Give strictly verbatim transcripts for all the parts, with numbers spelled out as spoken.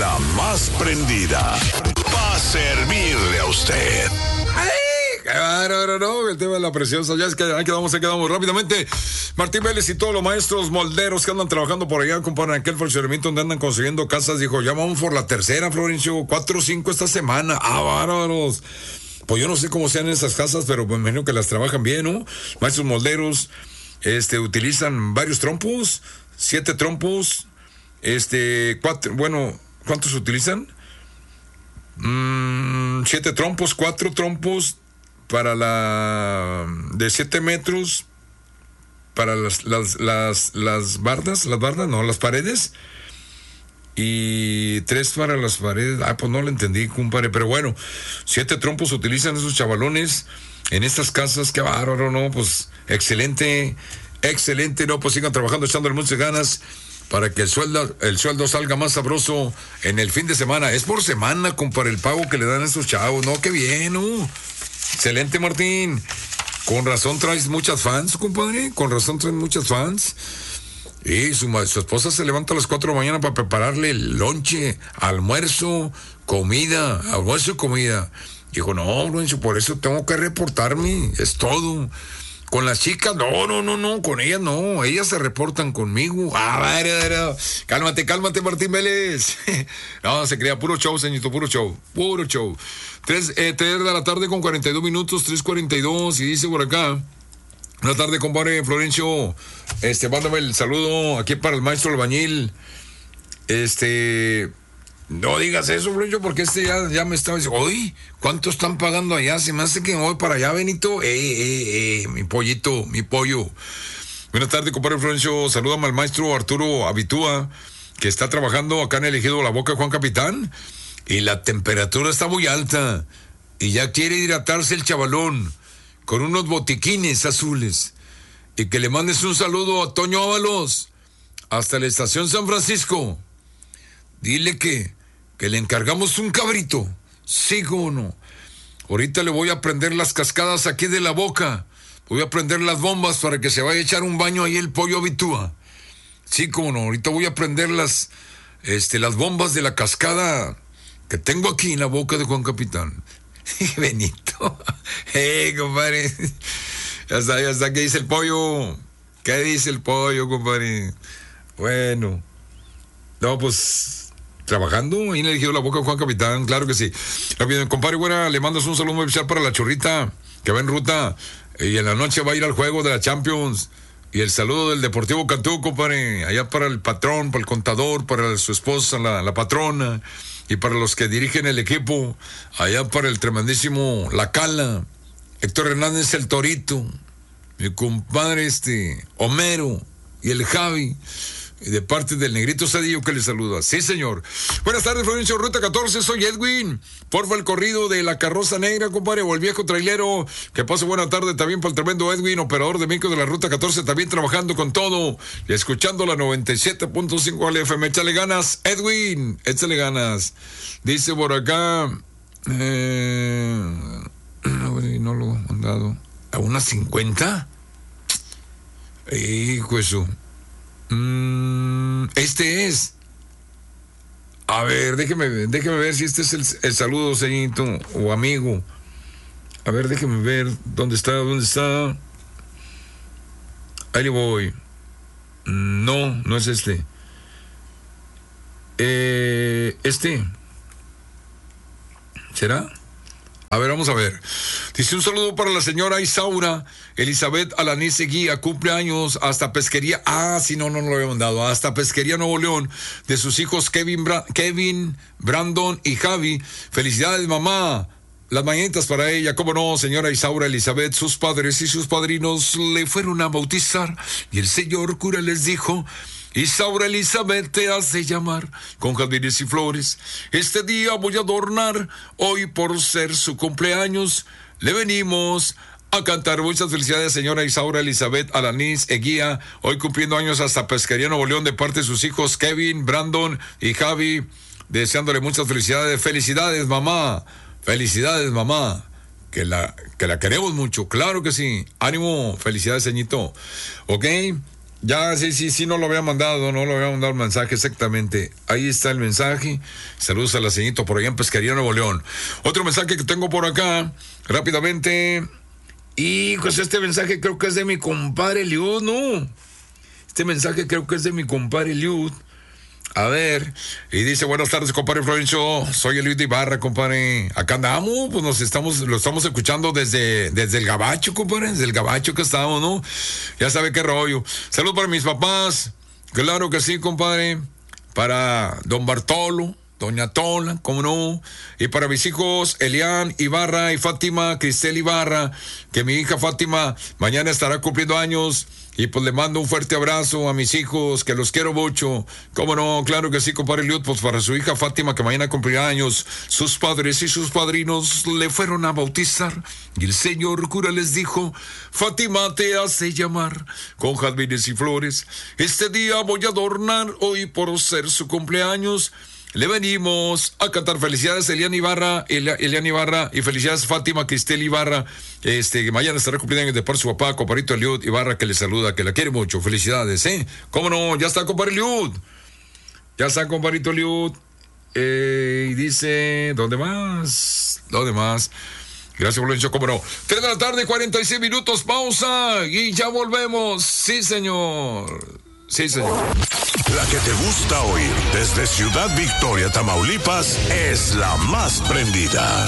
la más prendida. Va a servirle a usted. No, no, no, el tema de la preciosa, ya es que ahí quedamos, ahí quedamos rápidamente. Martín Vélez y todos los maestros molderos que andan trabajando por allá, compadre, en aquel fraccionamiento donde andan consiguiendo casas, dijo, ya vamos por la tercera, Florencio, cuatro o cinco esta semana. Ah, bárbaros. Pues yo no sé cómo sean esas casas, pero me imagino que las trabajan bien, ¿no? Maestros molderos, este, utilizan varios trompos, siete trompos, este, cuatro, bueno, ¿cuántos utilizan? Mm, siete trompos, cuatro trompos, para la de siete metros para las las las las bardas, las bardas, no, las paredes, y tres para las paredes. Ah, pues no lo entendí, compadre, pero bueno, siete trompos utilizan esos chavalones en estas casas. Qué bárbaro, no, pues excelente, excelente, no, pues sigan trabajando, echándole muchas ganas para que el sueldo, el sueldo salga más sabroso en el fin de semana. Es por semana, compadre, el pago que le dan a esos chavos, no, qué bien, no. Excelente, Martín. Con razón traes muchas fans, compadre. Con razón traes muchas fans. Y su, su esposa se levanta a las cuatro de la mañana para prepararle el lonche, almuerzo, comida, almuerzo y comida. Dijo, no, Lorenzo, por eso tengo que reportarme. Es todo. Con las chicas, no, no, no, no. Con ellas no. Ellas se reportan conmigo. Ah, ver, ver, cálmate, cálmate, Martín Vélez. No, se crea puro show, señorito, puro show. Puro show. Tres, eh, tres de la tarde con cuarenta y dos minutos, tres cuarenta y dos, y dice por acá, buenas tardes, compadre Florencio, este, mándame el saludo aquí para el maestro albañil, este, no digas eso, Florencio, porque este ya, ya me estaba diciendo, oye, ¿cuánto están pagando allá? Se me hace que me voy para allá, Benito, eh, eh, eh, mi pollito, mi pollo. Buenas tardes, compadre Florencio, salúdame al maestro Arturo Abitúa, que está trabajando acá en el Ejido La Boca, Juan Capitán. Y la temperatura está muy alta y ya quiere hidratarse el chavalón con unos botiquines azules. Y que le mandes un saludo a Toño Ábalos hasta la estación San Francisco. Dile que, que le encargamos un cabrito. Sí, cómo no. Ahorita le voy a prender las cascadas aquí de La Boca. Voy a prender las bombas para que se vaya a echar un baño ahí el pollo Abitúa. Sí, cómo no. Ahorita voy a prender las, este, las bombas de la cascada que tengo aquí en La Boca de Juan Capitán. Benito. Eh, compadre. Ya está, ya está. ¿Qué dice el pollo? ¿Qué dice el pollo, compadre? Bueno. No, pues, trabajando ahí en el Ejido La Boca de Juan Capitán, claro que sí. Rápido, compadre, buena, le mandas un saludo muy especial para la chorrita, que va en ruta, y en la noche va a ir al juego de la Champions. Y el saludo del Deportivo Cantú, compadre, allá para el patrón, para el contador, para su esposa, la, la patrona, y para los que dirigen el equipo, allá para el tremendísimo La Cala, Héctor Hernández el Torito, mi compadre este, Homero y el Javi, y de parte del Negrito Cedillo que le saluda. Sí, señor. Buenas tardes, Florencio, Ruta catorce, soy Edwin. Porfa, el corrido de la carroza negra, compadre, o el viejo trailero. Que pase buena tarde también para el tremendo Edwin, operador de micro de la Ruta catorce, también trabajando con todo y escuchando la noventa y siete punto cinco L F M. Échale ganas, Edwin, échale ganas. Dice por acá, eh, no lo han mandado. ¿A unas cincuenta? Hijo eso. Este es. A ver, déjeme, déjeme ver si este es el, el saludo, señorito, o amigo. A ver, déjeme ver. ¿Dónde está? ¿Dónde está? Ahí le voy. No, no es este. Eh, este. ¿Será? A ver, vamos a ver. Dice un saludo para la señora Isaura Elizabeth Alanis Seguía, cumpleaños hasta Pesquería. Ah, sí, no, no, no lo había mandado. Hasta Pesquería Nuevo León, de sus hijos Kevin, Bra- Kevin, Brandon y Javi. Felicidades, mamá. Las mañanitas para ella, cómo no, señora Isaura Elizabeth. Sus padres y sus padrinos le fueron a bautizar y el señor cura les dijo: Isaura Elizabeth te hace llamar con jardines y flores. Este día voy a adornar, hoy por ser su cumpleaños, le venimos a cantar. Muchas felicidades, señora Isaura Elizabeth Alanis Eguía, hoy cumpliendo años hasta Pesquería Nuevo León, de parte de sus hijos Kevin, Brandon y Javi, deseándole muchas felicidades. Felicidades, mamá. Felicidades, mamá. Que la, que la queremos mucho, claro que sí. Ánimo, felicidades, ceñito. Ok. Ya, sí, sí, sí, no lo había mandado, no lo había mandado el mensaje exactamente. Ahí está el mensaje. Saludos a la señorita por allá en Pesquería, Nuevo León. Otro mensaje que tengo por acá, rápidamente. Y pues este mensaje creo que es de mi compadre Liud, ¿no? Este mensaje creo que es de mi compadre Liud. A ver, y dice, buenas tardes, compadre Florencio, soy Eliud Ibarra, compadre, acá andamos, pues nos estamos, lo estamos escuchando desde, desde el Gabacho, compadre, desde el Gabacho que estamos, ¿no? Ya sabe qué rollo. Saludos para mis papás, claro que sí, compadre, para don Bartolo, doña Tola, cómo no, y para mis hijos Elian Ibarra y Fátima Cristel Ibarra, que mi hija Fátima mañana estará cumpliendo años. Y pues le mando un fuerte abrazo a mis hijos, que los quiero mucho. Cómo no, claro que sí, compadre Eliud, pues para su hija Fátima, que mañana cumplirá años. Sus padres y sus padrinos le fueron a bautizar. Y el señor cura les dijo, Fátima te hace llamar con jazmines y flores. Este día voy a adornar, hoy por ser su cumpleaños. Le venimos a cantar felicidades a Elian Ibarra, Elia, Elian Ibarra y felicidades a Fátima Cristel Ibarra, este, que mañana estará cumpliendo años de por su papá, compadrito Eliud Ibarra, que le saluda, que la quiere mucho, felicidades, ¿eh? ¿Cómo no? Ya está, compadre Eliud, ya está, compadrito Eliud, eh, y dice, ¿dónde más? ¿Dónde más? Gracias, Florencio, cómo no. tres de la tarde, cuarenta y seis minutos, pausa, y ya volvemos, sí, señor. Sí, señor. La que te gusta oír desde Ciudad Victoria, Tamaulipas, es la más prendida.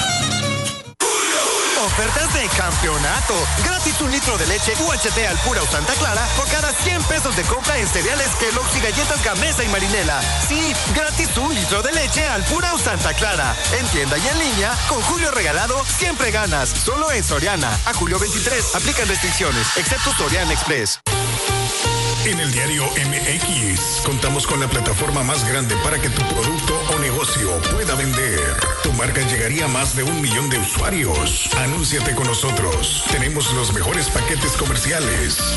Ofertas de campeonato. Gratis un litro de leche U H T Alpura o Santa Clara por cada cien pesos de compra en cereales Kellogg's y galletas Gamesa y Marinela. Sí, gratis un litro de leche Alpura o Santa Clara. En tienda y en línea, con Julio Regalado, siempre ganas. Solo en Soriana. A julio veintitrés. Aplican restricciones, excepto Soriana Express. En el diario M X contamos con la plataforma más grande para que tu producto o negocio pueda vender. Tu marca llegaría a más de un millón de usuarios. Anúnciate con nosotros. Tenemos los mejores paquetes comerciales.